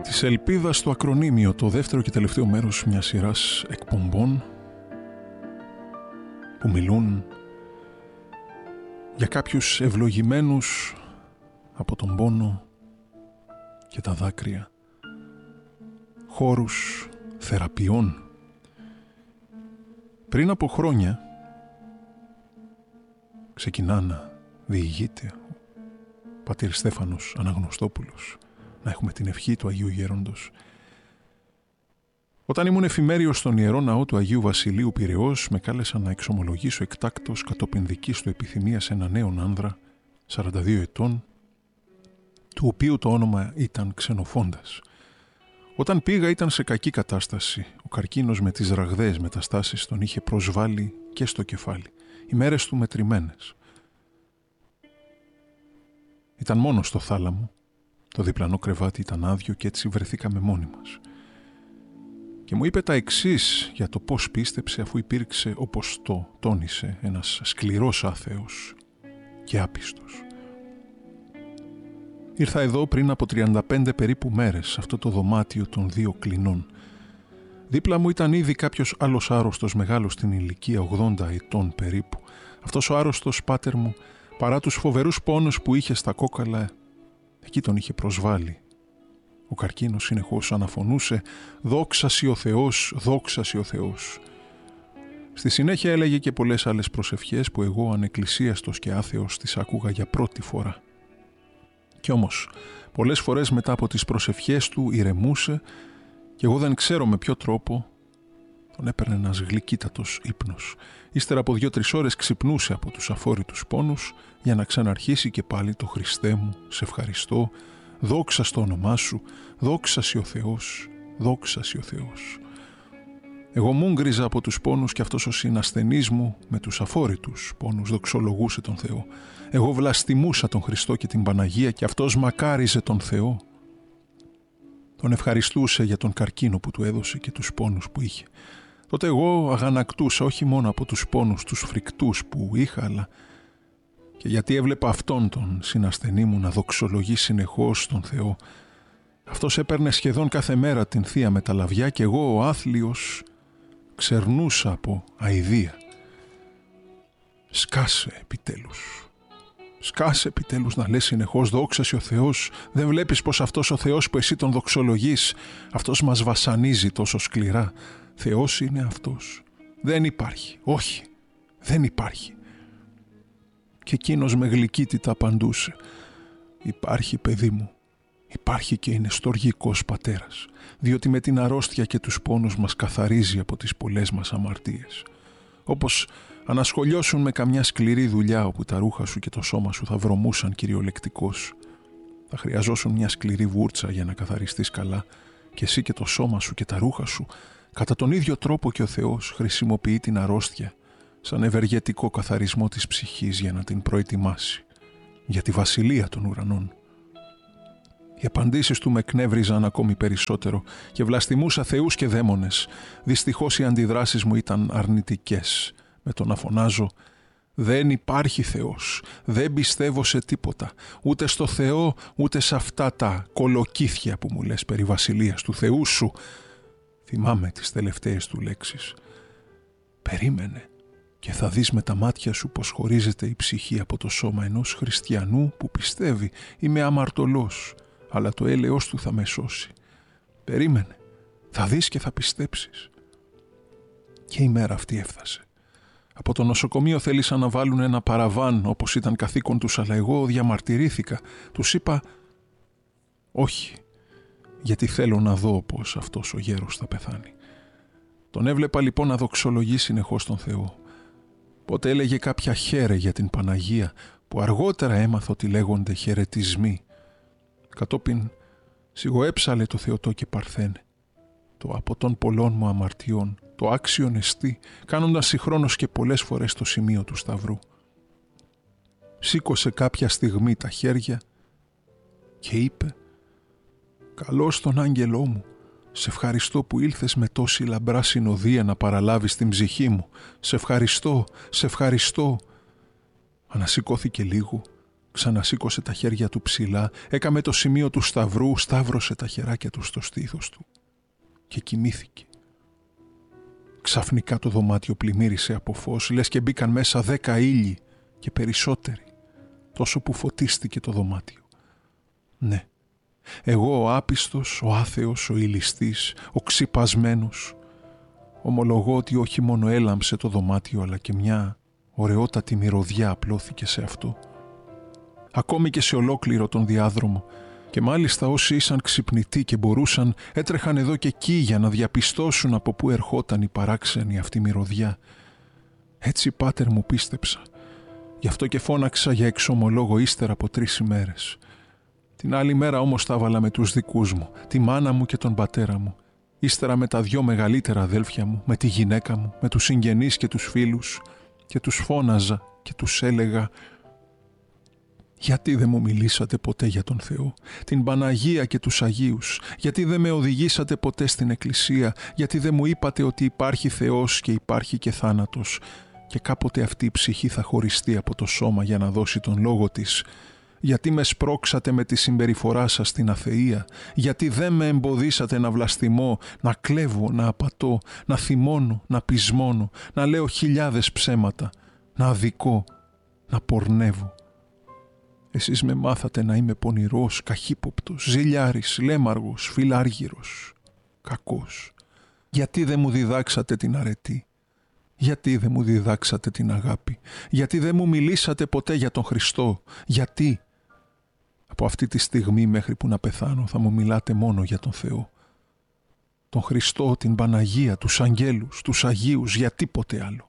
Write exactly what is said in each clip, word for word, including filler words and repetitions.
Της ελπίδας στο ακρονίμιο, το δεύτερο και τελευταίο μέρος μιας σειράς εκπομπών που μιλούν για κάποιους ευλογημένους από τον πόνο και τα δάκρυα, χώρους θεραπείων. Πριν από χρόνια ξεκινά να διηγείται ο πατήρ Στέφανος Αναγνωστόπουλος, να έχουμε την ευχή του Αγίου Γέροντος. Όταν ήμουν εφημέριος στον Ιερό Ναό του Αγίου Βασιλείου Πειραιώς, με κάλεσαν να εξομολογήσω εκτάκτως κατόπιν δικής του επιθυμίας ένα νέον άνδρα, σαράντα δύο ετών, του οποίου το όνομα ήταν Ξενοφόντας. Όταν πήγα ήταν σε κακή κατάσταση. Ο καρκίνος με τις ραγδαίες μεταστάσεις τον είχε προσβάλει και στο κεφάλι. Οι μέρες του μετρημένες. Ήταν μόνο στο θάλαμο. Το διπλανό κρεβάτι ήταν άδειο και έτσι βρεθήκαμε μόνοι μας. Και μου είπε τα εξής για το πώς πίστεψε, αφού υπήρξε, όπως το τόνισε, ένας σκληρός άθεος και άπιστος. Ήρθα εδώ πριν από τριάντα πέντε περίπου μέρες, σε αυτό το δωμάτιο των δύο κλινών. Δίπλα μου ήταν ήδη κάποιος άλλος άρρωστος, μεγάλος στην ηλικία, ογδόντα ετών περίπου. Αυτός ο άρρωστος πάτερ μου, παρά τους φοβερούς πόνους που είχε στα κόκαλα, εκεί τον είχε προσβάλει. Ο καρκίνος συνεχώς αναφωνούσε «Δόξα σοι ο Θεός, δόξα σοι ο Θεός». Στη συνέχεια έλεγε και πολλές άλλες προσευχές που εγώ ανεκκλησίαστος και άθεος τις άκουγα για πρώτη φορά. Κι όμως, πολλές φορές μετά από τις προσευχές του ηρεμούσε και εγώ δεν ξέρω με ποιο τρόπο τον έπαιρνε ένας γλυκύτατος ύπνος. Ύστερα από δύο-τρεις ώρες ξυπνούσε από τους αφόρητους πόνους για να ξαναρχίσει και πάλι το «Χριστέ μου, σε ευχαριστώ, δόξα στο όνομά σου, δόξα σοι ο Θεός, δόξα σοι ο Θεός». Εγώ μούγκριζα από τους πόνους και αυτός ο συνασθενής μου με τους αφόρητους πόνους δοξολογούσε τον Θεό. Εγώ βλαστημούσα τον Χριστό και την Παναγία και αυτός μακάριζε τον Θεό. Τον ευχαριστούσε για τον καρκίνο που του έδωσε και τους πόνους που είχε. Τότε εγώ αγανακτούσα όχι μόνο από τους πόνους τους φρικτούς που είχα, αλλά και γιατί έβλεπα αυτόν τον συνασθενή μου να δοξολογεί συνεχώς τον Θεό. Αυτός έπαιρνε σχεδόν κάθε μέρα την Θεία Μεταλαβιά και εγώ ο άθλιος ξερνούσα από αηδία. Σκάσε επιτέλους. Σκάσε επιτέλους να λες συνεχώς δόξα σοι ο Θεός. Δεν βλέπεις πως αυτός ο Θεός που εσύ τον δοξολογείς, αυτός μας βασανίζει τόσο σκληρά. Θεός είναι αυτός. Δεν υπάρχει. Όχι. Δεν υπάρχει. Και εκείνος με γλυκύτητα απαντούσε. Υπάρχει, παιδί μου. Υπάρχει και είναι στοργικός πατέρας, διότι με την αρρώστια και τους πόνους μας καθαρίζει από τις πολλές μας αμαρτίες. Όπως ανασχολιώσουν με καμιά σκληρή δουλειά όπου τα ρούχα σου και το σώμα σου θα βρωμούσαν κυριολεκτικώς. Θα χρειαζόσουν μια σκληρή βούρτσα για να καθαριστείς καλά και εσύ και το σώμα σου και τα ρούχα σου. Κατά τον ίδιο τρόπο και ο Θεός χρησιμοποιεί την αρρώστια σαν ευεργετικό καθαρισμό της ψυχής για να την προετοιμάσει για τη βασιλεία των ουρανών. Οι απαντήσεις του με εκνεύριζαν ακόμη περισσότερο και βλαστημούσα θεούς και δαίμονες. Δυστυχώς οι αντιδράσεις μου ήταν αρνητικές. Με το να φωνάζω «Δεν υπάρχει Θεός, δεν πιστεύω σε τίποτα, ούτε στο Θεό, ούτε σε αυτά τα κολοκύθια που μου λες περί βασιλείας του Θεού σου». Θυμάμαι τις τελευταίες του λέξεις. «Περίμενε και θα δεις με τα μάτια σου πως χωρίζεται η ψυχή από το σώμα ενός χριστιανού που πιστεύει. Είμαι αμαρτωλός, αλλά το έλεος του θα με σώσει. Περίμενε, θα δεις και θα πιστέψεις». Και η μέρα αυτή έφτασε. Από το νοσοκομείο θέλησαν να βάλουν ένα παραβάν όπως ήταν καθήκον τους, αλλά εγώ διαμαρτυρήθηκα. Τους είπα όχι, γιατί θέλω να δω πως αυτός ο γέρος θα πεθάνει. Τον έβλεπα λοιπόν να δοξολογεί συνεχώς τον Θεό. Πότε έλεγε κάποια χαίρε για την Παναγία, που αργότερα έμαθα ότι λέγονται χαιρετισμοί. Κατόπιν σιγοέψαλε το Θεοτό και Παρθένε, το από των πολλών μου αμαρτιών, το άξιον εστί, κάνοντας συγχρόνως και πολλές φορές το σημείο του Σταυρού. Σήκωσε κάποια στιγμή τα χέρια και είπε «Καλώς τον άγγελό μου, σε ευχαριστώ που ήλθες με τόση λαμπρά συνοδεία να παραλάβεις την ψυχή μου. Σε ευχαριστώ, σε ευχαριστώ». Ανασηκώθηκε λίγο, Ξανασήκωσε τα χέρια του ψηλά, έκαμε το σημείο του σταυρού, σταύρωσε τα χεράκια του στο στήθος του και κοιμήθηκε. Ξαφνικά το δωμάτιο πλημμύρισε από φως, λες και μπήκαν μέσα δέκα ήλιοι και περισσότεροι, τόσο που φωτίστηκε το δωμάτιο. Ναι, εγώ ο άπιστος, ο άθεος, ο ηλιστής, ο ξυπασμένος, ομολογώ ότι όχι μόνο έλαμψε το δωμάτιο, αλλά και μια ωραιότατη μυρωδιά απλώθηκε σε αυτό. Ακόμη και σε ολόκληρο τον διάδρομο, και μάλιστα όσοι ήσαν ξυπνητοί και μπορούσαν, έτρεχαν εδώ και εκεί για να διαπιστώσουν από πού ερχόταν η παράξενη αυτή μυρωδιά. Έτσι, πάτερ, μου πίστεψα. Γι' αυτό και φώναξα για εξομολόγο ύστερα από τρεις ημέρες. Την άλλη μέρα όμως τα έβαλα με τους δικούς μου, τη μάνα μου και τον πατέρα μου. Ύστερα με τα δυο μεγαλύτερα αδέλφια μου, με τη γυναίκα μου, με τους συγγενείς και τους φίλους, και τους φώναζα και τους έλεγα: γιατί δεν μου μιλήσατε ποτέ για τον Θεό, την Παναγία και τους Αγίους? Γιατί δεν με οδηγήσατε ποτέ στην Εκκλησία? Γιατί δεν μου είπατε ότι υπάρχει Θεός και υπάρχει και θάνατος, και κάποτε αυτή η ψυχή θα χωριστεί από το σώμα για να δώσει τον λόγο της? Γιατί με σπρώξατε με τη συμπεριφορά σας στην αθεία? Γιατί δεν με εμποδίσατε να βλαστημώ, να κλέβω, να απατώ, να θυμώνω, να πεισμώνω, να λέω χιλιάδες ψέματα, να αδικώ, να πορνεύω? Εσείς με μάθατε να είμαι πονηρός, καχύποπτος, ζηλιάρης, λέμαργος, φιλάργυρος, κακός. Γιατί δεν μου διδάξατε την αρετή? Γιατί δεν μου διδάξατε την αγάπη? Γιατί δεν μου μιλήσατε ποτέ για τον Χριστό? Γιατί? Από αυτή τη στιγμή μέχρι που να πεθάνω θα μου μιλάτε μόνο για τον Θεό. Τον Χριστό, την Παναγία, τους αγγέλους, τους Αγίους, για τίποτε άλλο.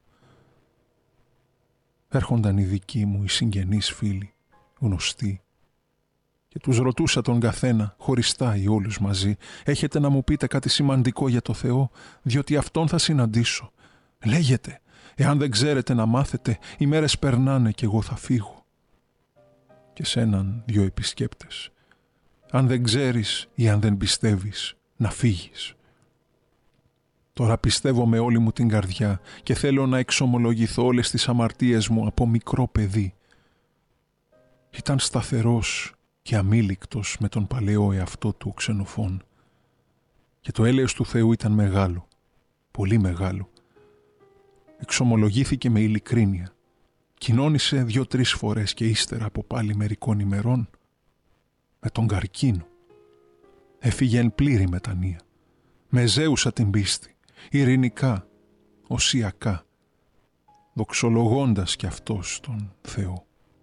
Έρχονταν οι δικοί μου, οι συγγενείς φίλοι, γνωστοί, και τους ρωτούσα τον καθένα, χωριστά ή όλους μαζί: έχετε να μου πείτε κάτι σημαντικό για το Θεό, διότι Αυτόν θα συναντήσω? Λέγεται, εάν δεν ξέρετε να μάθετε, οι μέρες περνάνε και εγώ θα φύγω. Και σε έναν δυο επισκέπτες: αν δεν ξέρεις ή αν δεν πιστεύεις, να φύγεις. Τώρα πιστεύω με όλη μου την καρδιά και θέλω να εξομολογηθώ όλες τις αμαρτίες μου από μικρό παιδί. Ήταν σταθερός και αμήλικτος με τον παλαιό εαυτό του ο Ξενοφών. Και το έλεος του Θεού ήταν μεγάλο, πολύ μεγάλο. Εξομολογήθηκε με ειλικρίνεια. Κοινώνησε δυο-τρεις φορές και ύστερα από πάλι μερικών ημερών με τον καρκίνο. Έφυγε εν πλήρη μετανία. Με ζέουσα την πίστη, ειρηνικά, οσιακά, δοξολογώντας κι αυτός τον Θεό.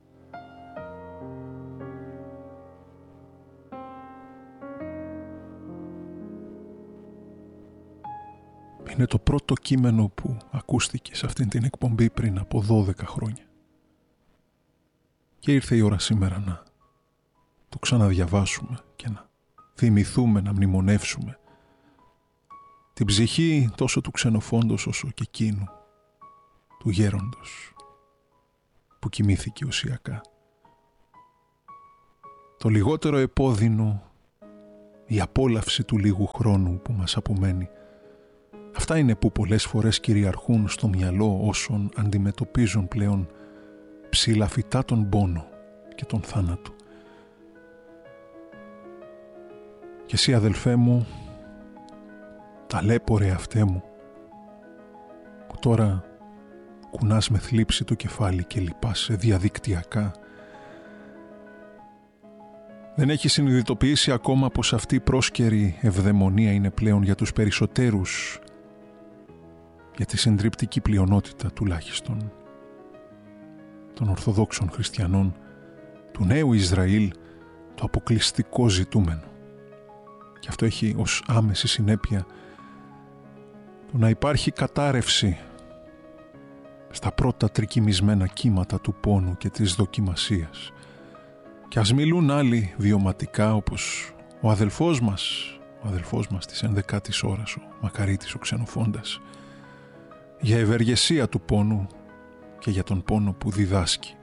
Είναι το πρώτο κείμενο που ακούστηκε σε αυτήν την εκπομπή πριν από δώδεκα χρόνια. Και ήρθε η ώρα σήμερα να το ξαναδιαβάσουμε και να θυμηθούμε, να μνημονεύσουμε την ψυχή τόσο του Ξενοφόντος όσο και εκείνου του γέροντος που κοιμήθηκε οσιακά. Το λιγότερο επώδυνο, η απόλαυση του λίγου χρόνου που μας απομένει, αυτά είναι που πολλές φορές κυριαρχούν στο μυαλό όσων αντιμετωπίζουν πλέον ψηλαφιτά τον πόνο και τον θάνατο. Και εσύ, αδελφέ μου, ταλέπορε αυτέ μου, που τώρα κουνάς με θλίψη το κεφάλι και λυπάσαι διαδικτυακά, δεν έχει συνειδητοποιήσει ακόμα πως αυτή η πρόσκαιρη ευδαιμονία είναι πλέον για τους περισσότερους, για τη συντριπτική πλειονότητα τουλάχιστον των Ορθοδόξων Χριστιανών του νέου Ισραήλ, το αποκλειστικό ζητούμενο. Και αυτό έχει ως άμεση συνέπεια το να υπάρχει κατάρρευση στα πρώτα τρικυμισμένα κύματα του πόνου και της δοκιμασίας. Και ας μιλούν άλλοι βιωματικά, όπως ο αδελφός μας, ο αδελφός μας της ενδεκάτης ώρας, ο Μακαρίτης ο Ξενοφόντας, για ευεργεσία του πόνου και για τον πόνο που διδάσκει.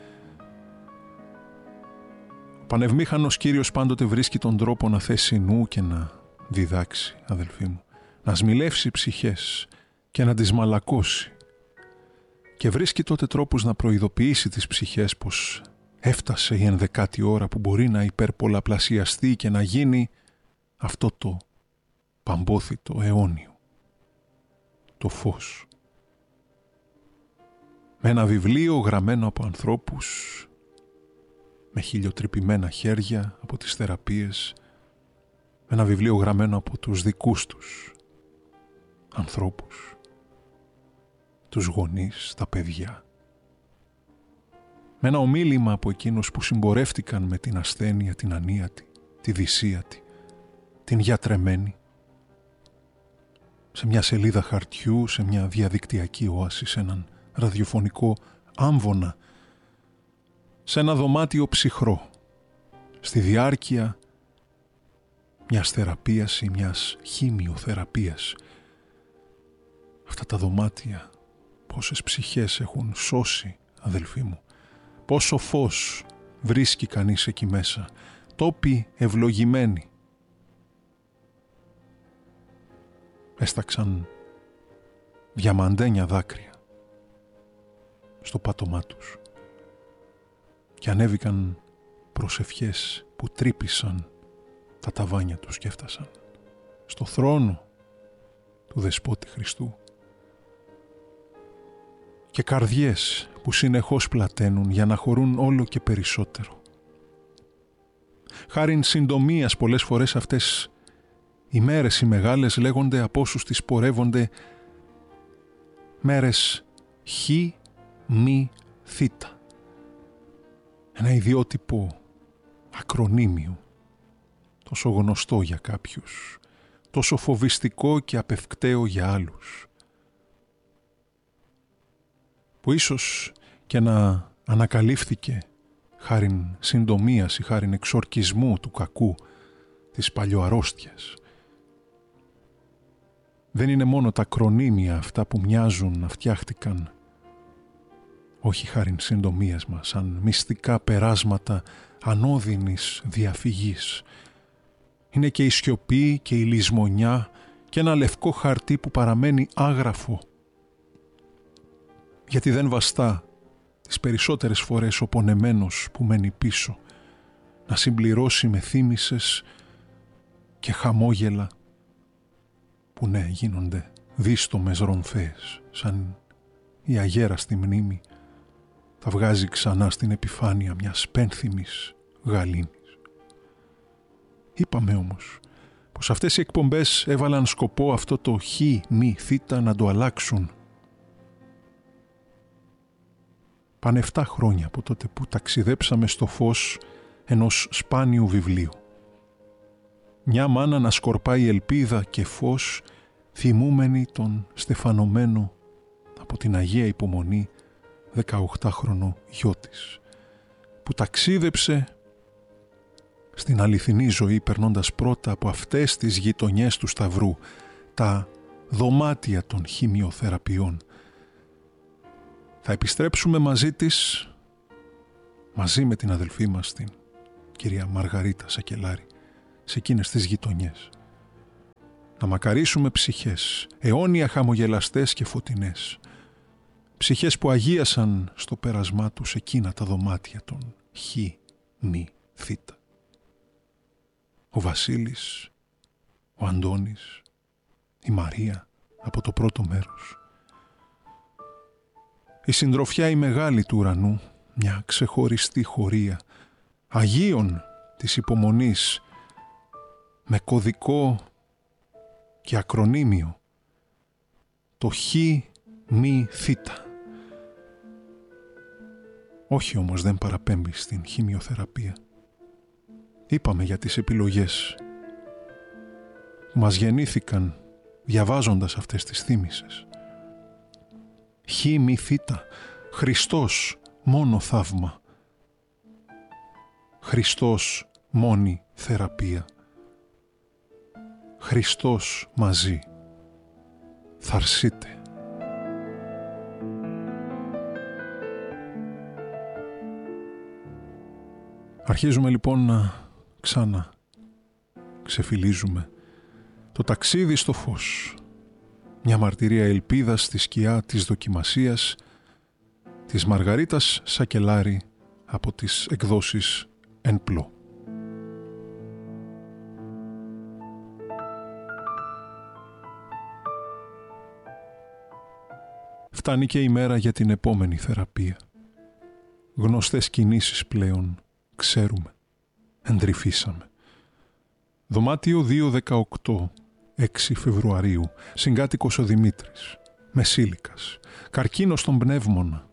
Ο πανευμήχανος Κύριος πάντοτε βρίσκει τον τρόπο να θέσει νου και να διδάξει, αδελφοί μου, να σμιλεύσει ψυχές και να τις μαλακώσει. Και βρίσκει τότε τρόπους να προειδοποιήσει τις ψυχές πως έφτασε η ενδεκάτη ώρα που μπορεί να υπερπολαπλασιαστεί και να γίνει αυτό το παμπόθητο αιώνιο, το φως. Με ένα βιβλίο γραμμένο από ανθρώπους με χιλιοτρυπημένα χέρια από τις θεραπείες, με ένα βιβλίο γραμμένο από τους δικούς τους ανθρώπους, τους γονείς, τα παιδιά, με ένα ομίλημα από εκείνους που συμπορεύτηκαν με την ασθένεια, την ανίατη, τη δυσίατη, την γιατρεμένη, σε μια σελίδα χαρτιού, σε μια διαδικτυακή όαση, σε έναν ραδιοφωνικό άμβονα, σε ένα δωμάτιο ψυχρό, στη διάρκεια μιας θεραπείας ή μιας χημειοθεραπείας. Αυτά τα δωμάτια, πόσες ψυχές έχουν σώσει, αδελφοί μου, πόσο φως βρίσκει κανείς εκεί μέσα, τόποι ευλογημένοι. Έσταξαν διαμαντένια δάκρυα στο πάτωμά τους και ανέβηκαν προσευχές που τρύπησαν τα ταβάνια τους και έφτασαν στο θρόνο του Δεσπότη Χριστού, και καρδιές που συνεχώς πλαταίνουν για να χωρούν όλο και περισσότερο. Χάριν συντομίας πολλές φορές αυτές οι μέρες οι μεγάλες λέγονται από όσους τις πορεύονται μέρες χ, μη, θήτα. Ένα ιδιότυπο ακρονίμιο, τόσο γνωστό για κάποιους, τόσο φοβιστικό και απευκταίο για άλλους, που ίσως και να ανακαλύφθηκε χάριν συντομίας ή χάριν εξορκισμού του κακού, της παλιοαρρώστιας. Δεν είναι μόνο τα ακρονίμια αυτά που μοιάζουν να φτιάχτηκαν, όχι χάριν συντομίας μας, σαν μυστικά περάσματα ανώδυνης διαφυγής. Είναι και η σιωπή και η λησμονιά και ένα λευκό χαρτί που παραμένει άγραφο, γιατί δεν βαστά τις περισσότερες φορές ο πονεμένος που μένει πίσω να συμπληρώσει με θύμησες και χαμόγελα που ναι γίνονται δίστομες ρομφές, σαν η αγέραστη μνήμη θα βγάζει ξανά στην επιφάνεια μιας πένθυμης γαλήνης. Είπαμε όμως πως αυτές οι εκπομπές έβαλαν σκοπό αυτό το χ, μη, θήτα να το αλλάξουν. Πάνε εφτά χρόνια από τότε που ταξιδέψαμε στο φως ενός σπάνιου βιβλίου. Μια μάνα να σκορπάει ελπίδα και φως, θυμούμενη τον στεφανωμένο από την Αγία Υπομονή δεκαοκτάχρονο γιο της, που ταξίδεψε στην αληθινή ζωή περνώντας πρώτα από αυτές τις γειτονιές του Σταυρού, τα δωμάτια των χημειοθεραπείων. Θα επιστρέψουμε μαζί της, μαζί με την αδελφή μας την κυρία Μαργαρίτα Σακελάρη, σε εκείνες τις γειτονιές. Να μακαρίσουμε ψυχές, αιώνια χαμογελαστές και φωτεινές, ψυχές που αγίασαν στο πέρασμά τους εκείνα τα δωμάτια των χ, μη, θήτα. Ο Βασίλης, ο Αντώνης, η Μαρία από το πρώτο μέρος. Η συντροφιά η μεγάλη του ουρανού, μια ξεχωριστή χωρία Αγίων της υπομονής, με κωδικό και ακρονίμιο το χ, μη, θήτα. Όχι όμως, δεν παραπέμπει στην χημειοθεραπεία. Είπαμε για τις επιλογές που μας γεννήθηκαν διαβάζοντας αυτές τις θύμησες. Χ, μη, θήτα. Χριστός μόνο θαύμα. Χριστός μόνη θεραπεία. Χριστός μαζί. Θαρσείτε. Αρχίζουμε λοιπόν να ξανά ξεφυλίζουμε το ταξίδι στο φως. Μια μαρτυρία ελπίδας στη σκιά της δοκιμασίας της Μαργαρίτας Σακελάρη από τις εκδόσεις Εν Πλώ. Φτάνει και η μέρα για την επόμενη θεραπεία. Γνωστές κινήσεις πλέον ξέρουμε. Εντρυφήσαμε. Δωμάτιο δύο δεκαοκτώ, έξι Φεβρουαρίου, συγκάτοικος ο Δημήτρης, μεσήλικας, καρκίνος στον πνεύμονα.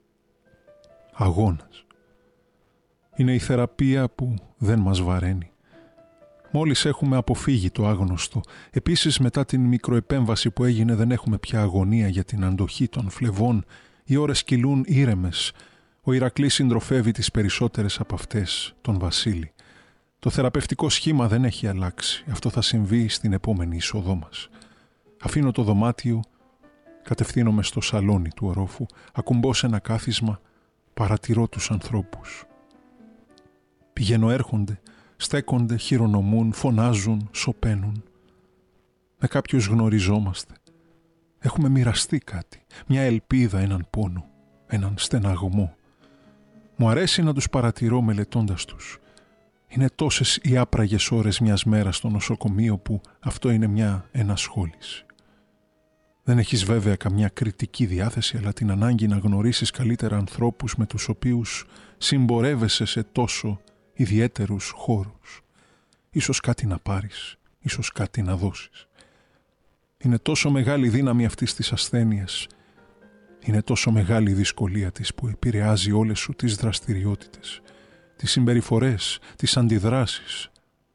Αγώνας. Είναι η θεραπεία που δεν μας βαραίνει. Μόλις έχουμε αποφύγει το άγνωστο, επίσης μετά την μικροεπέμβαση που έγινε δεν έχουμε πια αγωνία για την αντοχή των φλεβών, οι ώρες κυλούν ήρεμες. Ο Ηρακλής συντροφεύει τις περισσότερες από αυτές, τον Βασίλη. Το θεραπευτικό σχήμα δεν έχει αλλάξει. Αυτό θα συμβεί στην επόμενη είσοδό μας. Αφήνω το δωμάτιο, κατευθύνομαι στο σαλόνι του ορόφου, ακουμπώ σε ένα κάθισμα, παρατηρώ τους ανθρώπους. Πηγαίνω έρχονται, στέκονται, χειρονομούν, φωνάζουν, σωπαίνουν. Με κάποιους γνωριζόμαστε. Έχουμε μοιραστεί κάτι, μια ελπίδα, έναν πόνο, έναν στεναγμό. Μου αρέσει να τους παρατηρώ μελετώντας τους. Είναι τόσες οι άπραγες ώρες μιας μέρας στο νοσοκομείο που αυτό είναι μια ενασχόληση. Δεν έχεις βέβαια καμιά κριτική διάθεση, αλλά την ανάγκη να γνωρίσεις καλύτερα ανθρώπους με τους οποίους συμπορεύεσαι σε τόσο ιδιαίτερους χώρους. Ίσως κάτι να πάρεις, ίσως κάτι να δώσεις. Είναι τόσο μεγάλη δύναμη αυτής της ασθένειας. Είναι τόσο μεγάλη η δυσκολία της που επηρεάζει όλες σου τις δραστηριότητες, τις συμπεριφορές, τις αντιδράσεις.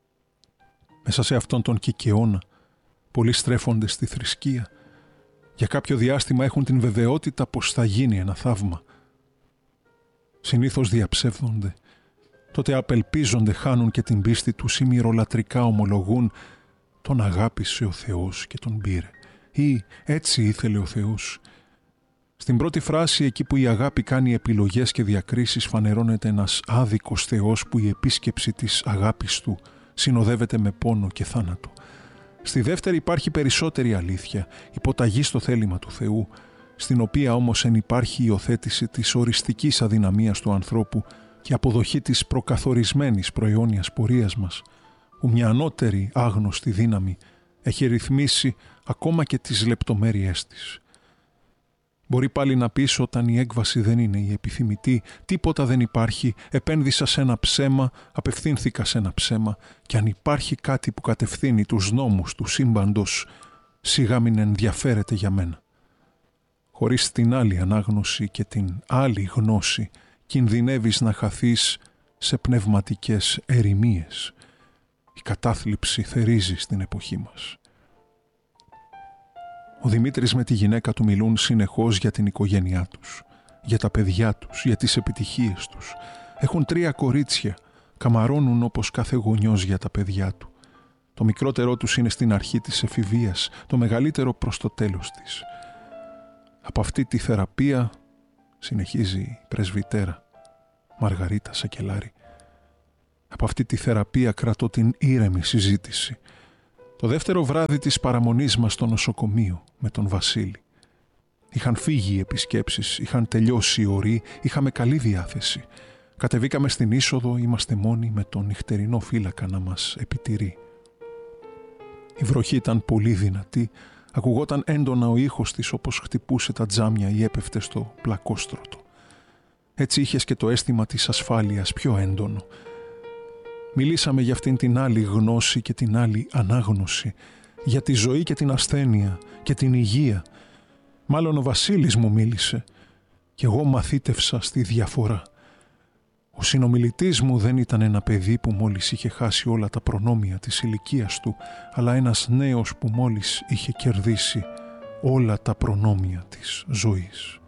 Μέσα σε αυτόν τον κικαιώνα, πολλοί στρέφονται στη θρησκεία. Για κάποιο διάστημα έχουν την βεβαιότητα πως θα γίνει ένα θαύμα. Συνήθως διαψεύδονται. Τότε απελπίζονται, χάνουν και την πίστη τους ή μυρολατρικά ομολογούν «Τον αγάπησε ο Θεός και τον πήρε» ή «Έτσι ήθελε ο Θεός». Στην πρώτη φράση, εκεί που η αγάπη κάνει επιλογές και διακρίσεις, φανερώνεται ένας άδικος Θεός που η επίσκεψη της αγάπης του συνοδεύεται με πόνο και θάνατο. Στη δεύτερη υπάρχει περισσότερη αλήθεια, υποταγή στο θέλημα του Θεού, στην οποία όμως εν υπάρχει υιοθέτηση της οριστικής αδυναμίας του ανθρώπου και αποδοχή της προκαθορισμένης προαιώνιας πορείας μας, που μια ανώτερη άγνωστη δύναμη έχει ρυθμίσει ακόμα και τις λεπτομέρειές της. Μπορεί πάλι να πεις όταν η έκβαση δεν είναι η επιθυμητή, τίποτα δεν υπάρχει, επένδυσα σε ένα ψέμα, απευθύνθηκα σε ένα ψέμα και αν υπάρχει κάτι που κατευθύνει τους νόμους του σύμπαντος, σιγά μην ενδιαφέρεται για μένα. Χωρίς την άλλη ανάγνωση και την άλλη γνώση, κινδυνεύεις να χαθείς σε πνευματικές ερημίες. Η κατάθλιψη θερίζει στην εποχή μας. Ο Δημήτρης με τη γυναίκα του μιλούν συνεχώς για την οικογένειά τους, για τα παιδιά τους, για τις επιτυχίες τους. Έχουν τρία κορίτσια, καμαρώνουν όπως κάθε γονιός για τα παιδιά του. Το μικρότερό τους είναι στην αρχή της εφηβείας, το μεγαλύτερο προς το τέλος της. Από αυτή τη θεραπεία, συνεχίζει η πρεσβυτέρα Μαργαρίτα Σακελάρη, από αυτή τη θεραπεία κρατώ την ήρεμη συζήτηση. Το δεύτερο βράδυ της παραμονής μας στο νοσοκομείο με τον Βασίλη. Είχαν φύγει οι επισκέψεις, είχαν τελειώσει οι ωροί, είχαμε καλή διάθεση. Κατεβήκαμε στην είσοδο, είμαστε μόνοι με τον νυχτερινό φύλακα να μας επιτηρεί. Η βροχή ήταν πολύ δυνατή, ακουγόταν έντονα ο ήχος της όπως χτυπούσε τα τζάμια ή έπεφτε στο πλακόστρωτο. Έτσι είχες και το αίσθημα της ασφάλειας πιο έντονο. Μιλήσαμε για αυτήν την άλλη γνώση και την άλλη ανάγνωση, για τη ζωή και την ασθένεια και την υγεία. Μάλλον ο Βασίλης μου μίλησε και εγώ μαθήτευσα στη διαφορά. Ο συνομιλητής μου δεν ήταν ένα παιδί που μόλις είχε χάσει όλα τα προνόμια της ηλικίας του, αλλά ένας νέος που μόλις είχε κερδίσει όλα τα προνόμια της ζωής.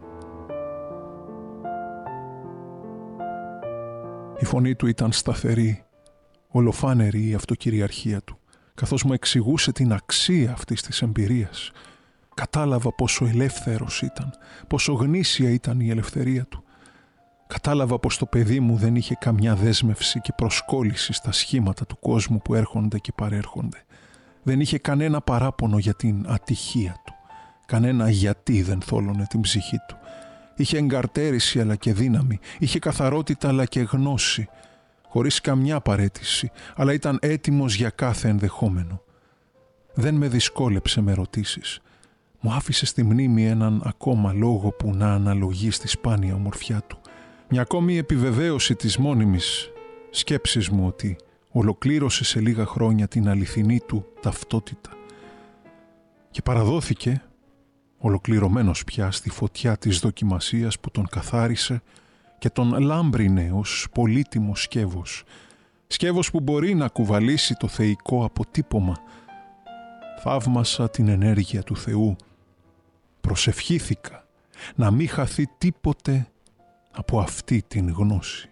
Η φωνή του ήταν σταθερή, ολοφάνερη η αυτοκυριαρχία του, καθώς μου εξηγούσε την αξία αυτής της εμπειρίας. Κατάλαβα πόσο ελεύθερος ήταν, πόσο γνήσια ήταν η ελευθερία του. Κατάλαβα πως το παιδί μου δεν είχε καμιά δέσμευση και προσκόλληση στα σχήματα του κόσμου που έρχονται και παρέρχονται. Δεν είχε κανένα παράπονο για την ατυχία του. Κανένα γιατί δεν θόλωνε την ψυχή του. Είχε εγκαρτέρηση αλλά και δύναμη. Είχε καθαρότητα αλλά και γνώση. Χωρίς καμιά παρέτηση, αλλά ήταν έτοιμος για κάθε ενδεχόμενο. Δεν με δυσκόλεψε με ερωτήσεις. Μου άφησε στη μνήμη έναν ακόμα λόγο που να αναλογεί στη σπάνια ομορφιά του. Μια ακόμη επιβεβαίωση της μόνιμης σκέψης μου ότι ολοκλήρωσε σε λίγα χρόνια την αληθινή του ταυτότητα και παραδόθηκε ολοκληρωμένος πια στη φωτιά της δοκιμασίας που τον καθάρισε και τον λάμπρινε ως πολύτιμο σκεύος. Σκεύος που μπορεί να κουβαλήσει το θεϊκό αποτύπωμα. Θαύμασα την ενέργεια του Θεού. Προσευχήθηκα να μην χαθεί τίποτε από αυτή την γνώση.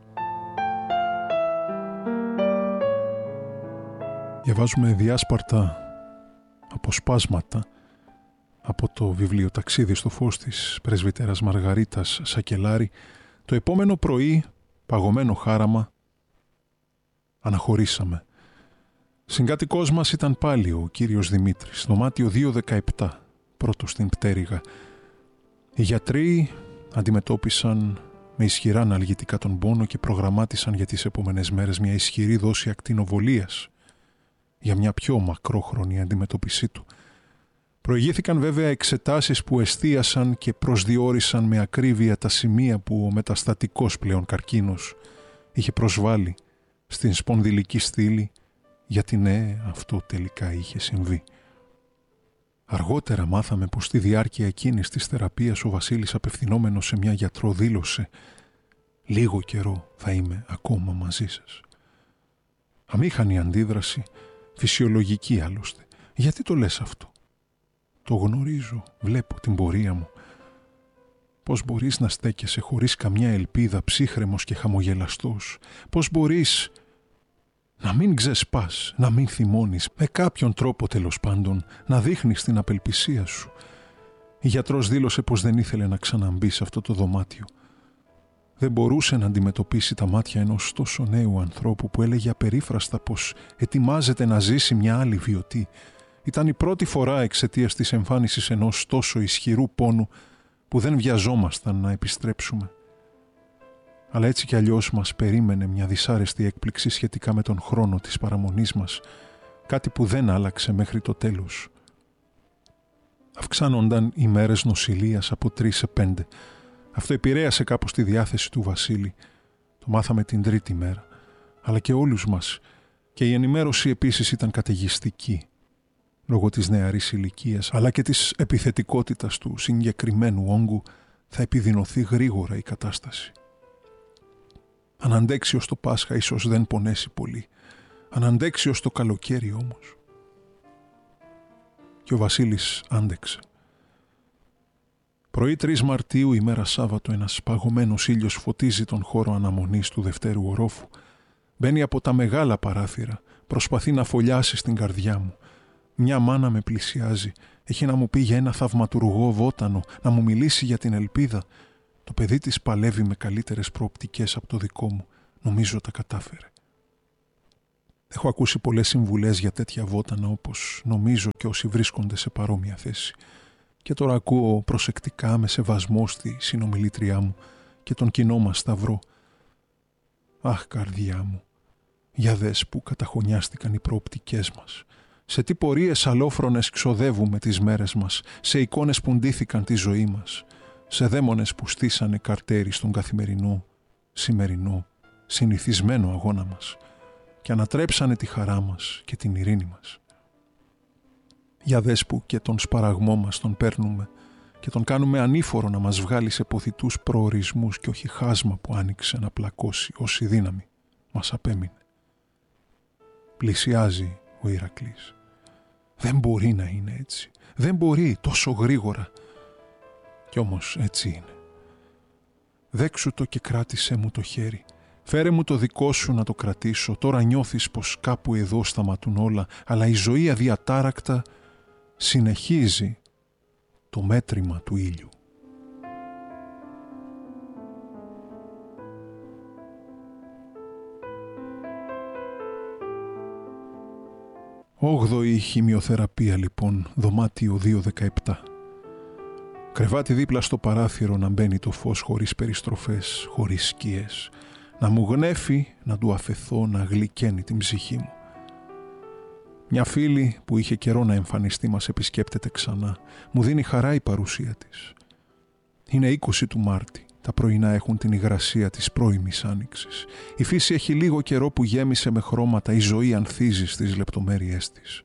Διαβάζουμε διάσπαρτα αποσπάσματα από το βιβλίο «Ταξίδι στο φως» της πρεσβυτέρας Μαργαρίτας Σακελάρη. Το επόμενο πρωί, παγωμένο χάραμα, αναχωρήσαμε. Συγκάτοικός μας ήταν πάλι ο κύριος Δημήτρης, δωμάτιο δύο δεκαεπτά, πρώτο στην πτέρυγα. Οι γιατροί αντιμετώπισαν με ισχυρά αναλγητικά τον πόνο και προγραμμάτισαν για τις επόμενες μέρες μια ισχυρή δόση ακτινοβολίας για μια πιο μακρόχρονη αντιμετώπιση του. Προηγήθηκαν βέβαια εξετάσεις που εστίασαν και προσδιορίσαν με ακρίβεια τα σημεία που ο μεταστατικός πλέον καρκίνος είχε προσβάλει στην σπονδυλική στήλη, γιατί ναι, αυτό τελικά είχε συμβεί. Αργότερα μάθαμε πως στη διάρκεια εκείνης της θεραπείας ο Βασίλης, απευθυνόμενος σε μια γιατρό, δήλωσε «Λίγο καιρό θα είμαι ακόμα μαζί σας». Αμήχανη αντίδραση, φυσιολογική άλλωστε. Γιατί το λες αυτό? Το γνωρίζω, βλέπω την πορεία μου. Πώς μπορείς να στέκεσαι χωρίς καμιά ελπίδα, ψύχρεμος και χαμογελαστός? Πώς μπορείς να μην ξεσπάς, να μην θυμώνεις, με κάποιον τρόπο τέλος πάντων, να δείχνεις την απελπισία σου? Η γιατρός δήλωσε πως δεν ήθελε να ξαναμπεί σε αυτό το δωμάτιο. Δεν μπορούσε να αντιμετωπίσει τα μάτια ενός τόσο νέου ανθρώπου που έλεγε απερίφραστα πως ετοιμάζεται να ζήσει μια άλλη βιωτή. Ήταν η πρώτη φορά εξαιτίας της εμφάνισης ενός τόσο ισχυρού πόνου που δεν βιαζόμασταν να επιστρέψουμε. Αλλά έτσι κι αλλιώς μας περίμενε μια δυσάρεστη έκπληξη σχετικά με τον χρόνο της παραμονής μας, κάτι που δεν άλλαξε μέχρι το τέλος. Αυξάνονταν οι μέρες νοσηλείας από τρεις σε πέντε. Αυτό επηρέασε κάπως τη διάθεση του Βασίλη. Το μάθαμε την τρίτη μέρα, αλλά και όλους μας, και η ενημέρωση επίσης ήταν καταιγιστική, λόγω της νεαρής ηλικίας, αλλά και της επιθετικότητας του συγκεκριμένου όγκου. Θα επιδεινωθεί γρήγορα η κατάσταση. Αν αντέξει ως το Πάσχα ίσως δεν πονέσει πολύ. Αν αντέξει ως το καλοκαίρι όμως. Και ο Βασίλης άντεξε. Πρωί τρεις Μαρτίου, ημέρα Σάββατο, ένας παγωμένος ήλιος φωτίζει τον χώρο αναμονής του δευτέρου ορόφου. Μπαίνει από τα μεγάλα παράθυρα, προσπαθεί να φωλιάσει στην καρδιά μου. Μια μάνα με πλησιάζει, έχει να μου πει για ένα θαυματουργό βότανο, να μου μιλήσει για την ελπίδα. Το παιδί της παλεύει με καλύτερες προοπτικές από το δικό μου. Νομίζω τα κατάφερε. Έχω ακούσει πολλές συμβουλές για τέτοια βότανα, όπως νομίζω και όσοι βρίσκονται σε παρόμοια θέση. Και τώρα ακούω προσεκτικά με σεβασμό στη συνομιλήτριά μου και τον κοινό μας σταυρό. Αχ, καρδιά μου, για δες που καταχωνιάστηκαν οι προοπτικές μας. Σε τι πορείες αλόφρονες ξοδεύουμε τις μέρες μας, σε εικόνες που ντύθηκαν τη ζωή μας, σε δαίμονες που στήσανε καρτέρι στον καθημερινό, σημερινό, συνηθισμένο αγώνα μας και ανατρέψανε τη χαρά μας και την ειρήνη μας. Για δες που και τον σπαραγμό μας τον παίρνουμε και τον κάνουμε ανήφορο να μας βγάλει σε ποθητούς προορισμούς και όχι χάσμα που άνοιξε να πλακώσει όση δύναμη μας απέμεινε. Πλησιάζει ο Ηρακλής. Δεν μπορεί να είναι έτσι. Δεν μπορεί τόσο γρήγορα. Κι όμως έτσι είναι. Δέξου το και κράτησέ μου το χέρι. Φέρε μου το δικό σου να το κρατήσω. Τώρα νιώθεις πως κάπου εδώ σταματούν όλα, αλλά η ζωή αδιατάρακτα συνεχίζει το μέτρημα του ήλιου. Όγδοη χημειοθεραπεία λοιπόν, δωμάτιο δύο δεκαεπτά. Κρεβάτι δίπλα στο παράθυρο να μπαίνει το φως χωρίς περιστροφές, χωρίς σκιές. Να μου γνέφει, να του αφεθώ, να γλυκαίνει την ψυχή μου. Μια φίλη που είχε καιρό να εμφανιστεί μας επισκέπτεται ξανά. Μου δίνει χαρά η παρουσία της. Είναι είκοσι του Μάρτη. Τα πρωινά έχουν την υγρασία της πρώιμης άνοιξης. Η φύση έχει λίγο καιρό που γέμισε με χρώματα, η ζωή ανθίζει στις λεπτομέρειές της.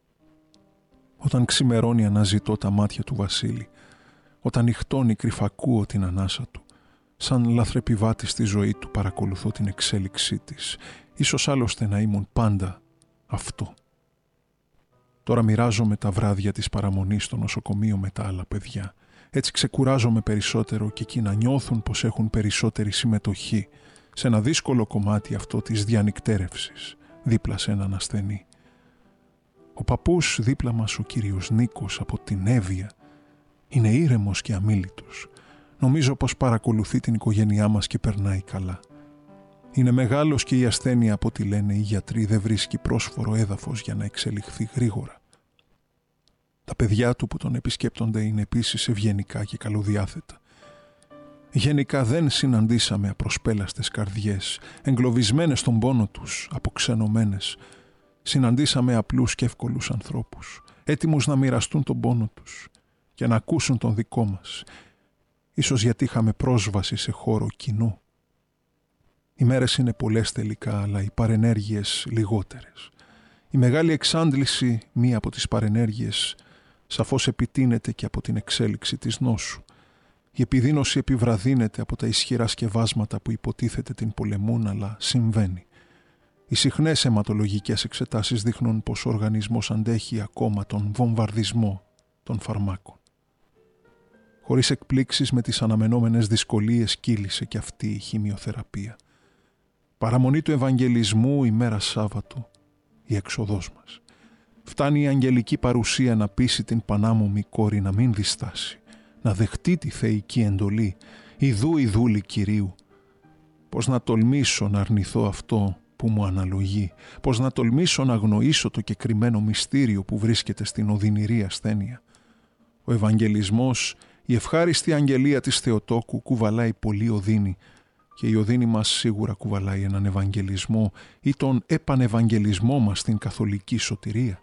Όταν ξημερώνει αναζητώ τα μάτια του Βασίλη. Όταν νυχτώνει κρυφακούω την ανάσα του. Σαν λαθρεπιβάτη στη ζωή του παρακολουθώ την εξέλιξή της. Ίσως άλλωστε να ήμουν πάντα αυτό. Τώρα μοιράζομαι τα βράδια της παραμονής στο νοσοκομείο με τα άλλα παιδιά. Έτσι ξεκουράζομαι περισσότερο και εκείνα νιώθουν πως έχουν περισσότερη συμμετοχή σε ένα δύσκολο κομμάτι αυτό της διανυκτέρευσης δίπλα σε έναν ασθενή. Ο παππούς δίπλα μας, ο κύριος Νίκος από την Εύβοια, είναι ήρεμος και αμίλητος. Νομίζω πως παρακολουθεί την οικογένειά μας και περνάει καλά. Είναι μεγάλος και η ασθένεια, από ό,τι λένε οι γιατροί, δεν βρίσκει πρόσφορο έδαφος για να εξελιχθεί γρήγορα. Τα παιδιά του που τον επισκέπτονται είναι επίσης ευγενικά και καλοδιάθετα. Γενικά δεν συναντήσαμε απροσπέλαστες καρδιές, εγκλωβισμένες στον πόνο τους, αποξενωμένες. Συναντήσαμε απλούς και εύκολους ανθρώπους, έτοιμους να μοιραστούν τον πόνο τους και να ακούσουν τον δικό μας. Ίσως γιατί είχαμε πρόσβαση σε χώρο κοινό. Οι μέρες είναι πολλές τελικά, αλλά οι παρενέργειες λιγότερες. Η μεγάλη εξάντληση, μία από τις παρενέργειες, σαφώς επιτείνεται και από την εξέλιξη της νόσου. Η επιδείνωση επιβραδύνεται από τα ισχυρά σκευάσματα που υποτίθεται την πολεμούν, αλλά συμβαίνει. Οι συχνές αιματολογικές εξετάσεις δείχνουν πως ο οργανισμός αντέχει ακόμα τον βομβαρδισμό των φαρμάκων. Χωρίς εκπλήξεις, με τις αναμενόμενες δυσκολίες κύλησε και αυτή η χημειοθεραπεία. Παραμονή του Ευαγγελισμού ημέρα Σάββατο, η έξοδός μας. Φτάνει η αγγελική παρουσία να πείσει την πανάμωμη κόρη να μην διστάσει, να δεχτεί τη θεϊκή εντολή, ιδού η δούλη Κυρίου. Πώς να τολμήσω να αρνηθώ αυτό που μου αναλογεί, πώς να τολμήσω να αγνοήσω το κεκριμένο μυστήριο που βρίσκεται στην οδυνηρή ασθένεια. Ο Ευαγγελισμός, η ευχάριστη αγγελία της Θεοτόκου, κουβαλάει πολύ οδύνη, και η οδύνη μας σίγουρα κουβαλάει έναν Ευαγγελισμό ή τον επανευαγγελισμό μας στην καθολική σωτηρία.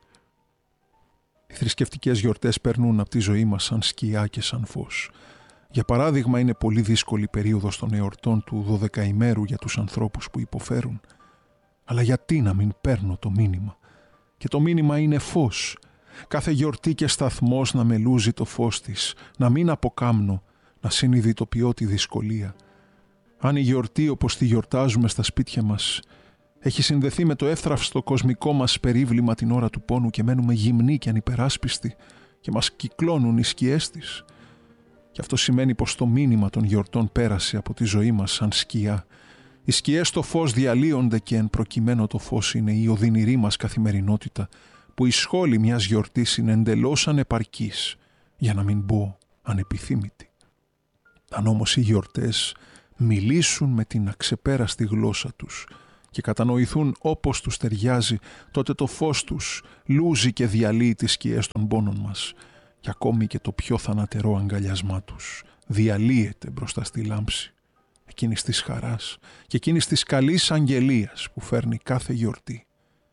Οι θρησκευτικές γιορτές περνούν από τη ζωή μας σαν σκιά και σαν φως. Για παράδειγμα, είναι πολύ δύσκολη περίοδος των εορτών του δωδεκαημέρου για τους ανθρώπους που υποφέρουν. Αλλά γιατί να μην παίρνω το μήνυμα? Και το μήνυμα είναι φως. Κάθε γιορτή και σταθμός να μελούζει το φως της, να μην αποκάμνω, να συνειδητοποιώ τη δυσκολία. Αν η γιορτή, όπως τη γιορτάζουμε στα σπίτια μας, έχει συνδεθεί με το εύθραυστο κοσμικό μας περίβλημα την ώρα του πόνου και μένουμε γυμνοί και ανυπεράσπιστοι και μας κυκλώνουν οι σκιές της, και αυτό σημαίνει πως το μήνυμα των γιορτών πέρασε από τη ζωή μας σαν σκιά. Οι σκιές στο φως διαλύονται και εν προκειμένου το φως είναι η οδυνηρή μας καθημερινότητα, που η σχόλη μιας γιορτής είναι εντελώς ανεπαρκής, για να μην πω ανεπιθύμητη. Αν όμως οι γιορτές μιλήσουν με την αξεπέραστη γλώσσα τους και κατανοηθούν όπως τους ταιριάζει, τότε το φως τους λούζει και διαλύει τις σκιές των πόνων μας, και ακόμη και το πιο θανατερό αγκαλιασμά τους διαλύεται μπροστά στη λάμψη εκείνης της χαράς και εκείνης της καλής αγγελίας που φέρνει κάθε γιορτή.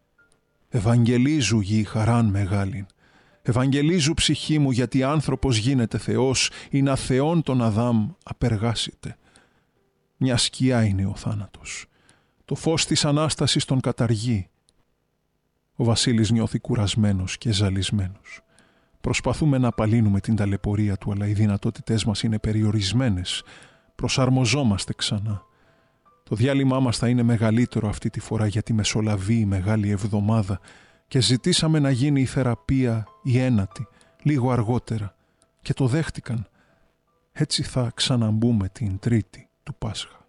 Ευαγγελίζου γη χαράν μεγάλην, ευαγγελίζου ψυχή μου, γιατί άνθρωπος γίνεται Θεός, είναι αθεόν τον Αδάμ απεργάσιτε. Μια σκιά είναι ο θάνατος. Το φως της Ανάστασης τον καταργεί. Ο Βασίλης νιώθει κουρασμένος και ζαλισμένος. Προσπαθούμε να απαλύνουμε την ταλαιπωρία του, αλλά οι δυνατότητές μας είναι περιορισμένες. Προσαρμοζόμαστε ξανά. Το διάλειμμά μας θα είναι μεγαλύτερο αυτή τη φορά, γιατί μεσολαβεί η Μεγάλη Εβδομάδα και ζητήσαμε να γίνει η θεραπεία η ένατη, λίγο αργότερα, και το δέχτηκαν. Έτσι θα ξαναμπούμε την Τρίτη του Πάσχα.